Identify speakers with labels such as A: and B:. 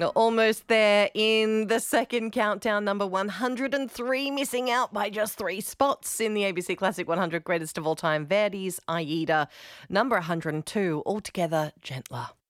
A: Almost there in the second countdown, number 103, missing out by just 3 spots in the ABC Classic 100 Greatest of All Time, Verdi's Aida. Number 102, Altogether Gentler.